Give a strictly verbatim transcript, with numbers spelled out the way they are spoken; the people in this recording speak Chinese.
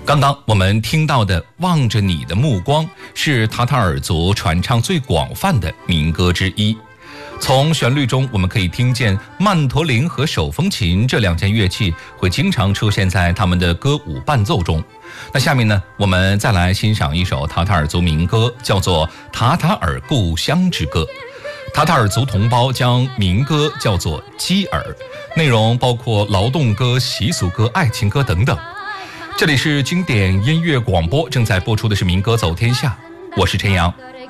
刚刚我们听到的《望着你的目光》是塔塔尔族传唱最广泛的民歌之一。从旋律中我们可以听见曼陀林和手风琴这两件乐器会经常出现在他们的歌舞伴奏中。那下面呢，我们再来欣赏一首塔塔尔族民歌，叫做《塔塔尔故乡之歌》。塔塔尔族同胞将民歌叫做基尔，内容包括劳动歌、习俗歌、爱情歌等等。这里是经典音乐广播，正在播出的是民歌走天下，我是陈阳。